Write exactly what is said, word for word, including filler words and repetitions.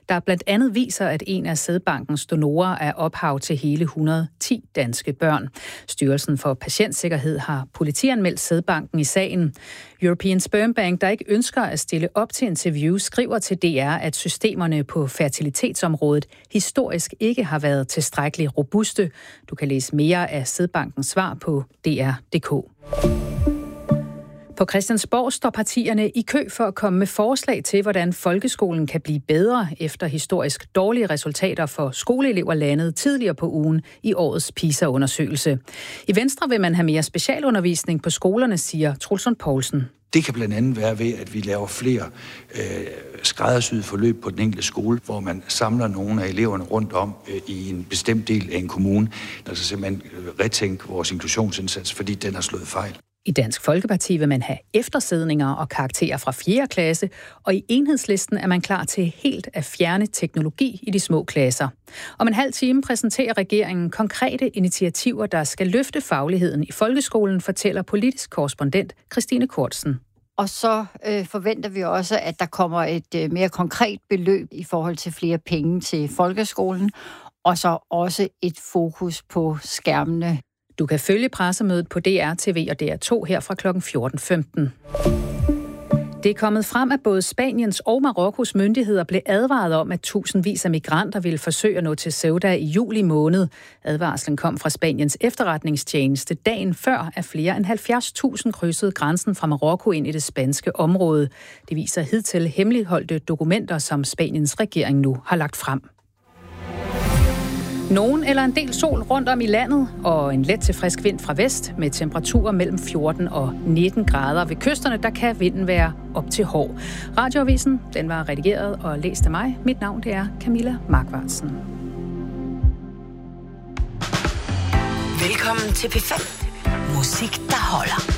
der blandt andet viser, at en af sædbankens donorer er ophav til hele et hundrede og ti danske børn. Styrelsen for Patientsikkerhed har politianmeldt sædbanken i sagen. European Sperm Bank, der ikke ønsker at stille op til interview, skriver til D R, at systemerne på fertilitetsområdet historisk ikke har været tilstrækkeligt robuste. Du kan læse mere af sædbankens svar på d r punktum d k. På Christiansborg står partierne i kø for at komme med forslag til, hvordan folkeskolen kan blive bedre efter historisk dårlige resultater for skoleelever landet tidligere på ugen i årets PISA-undersøgelse. I Venstre vil man have mere specialundervisning på skolerne, siger Troels Lund Poulsen. Det kan blandt andet være ved, at vi laver flere øh, skræddersyede forløb på den enkelte skole, hvor man samler nogle af eleverne rundt om øh, i en bestemt del af en kommune, der så simpelthen retænke vores inklusionsindsats, fordi den har slået fejl. I Dansk Folkeparti vil man have eftersidninger og karakterer fra fjerde klasse, og i Enhedslisten er man klar til helt at fjerne teknologi i de små klasser. Om en halv time præsenterer regeringen konkrete initiativer, der skal løfte fagligheden i folkeskolen, fortæller politisk korrespondent Christine Kortsen. Og så øh, forventer vi også, at der kommer et øh, mere konkret beløb i forhold til flere penge til folkeskolen, og så også et fokus på skærmene. Du kan følge pressemødet på D R T V og D R to her fra klokken fjorten femten. Det er kommet frem, at både Spaniens og Marokkos myndigheder blev advaret om, at tusindvis af migranter ville forsøge at nå til Ceuta i juli måned. Advarslen kom fra Spaniens efterretningstjeneste dagen før, at flere end halvfjerds tusind krydsede grænsen fra Marokko ind i det spanske område. Det viser hidtil hemmeligholdte dokumenter, som Spaniens regering nu har lagt frem. Nogen eller en del sol rundt om i landet, og en let til frisk vind fra vest med temperaturer mellem fjorten og nitten grader. Ved kysterne, der kan vinden være op til hård. Radioavisen, den var redigeret og læst af mig. Mit navn, det er Camilla Markvartsen. Velkommen til P fem. Musik, der holder.